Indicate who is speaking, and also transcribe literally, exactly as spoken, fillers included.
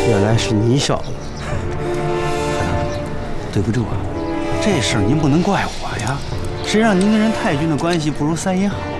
Speaker 1: 原来是你小子，对不住啊，这事儿您不能怪我呀，谁让您跟人太君的关系不如三爷好？